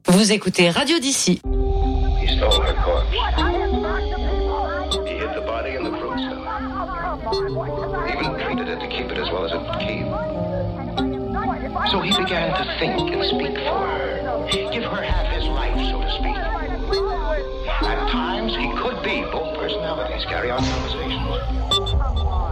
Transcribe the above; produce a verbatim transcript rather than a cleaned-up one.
Vous écoutez Radio d'ici. He stole her corpse. He hid the body in the fruit cellar. Even treated it to keep it as well as it would keep. So he began to think and speak for her. Give her half his life, so to speak. At times, he could be both personalities, carry on conversations.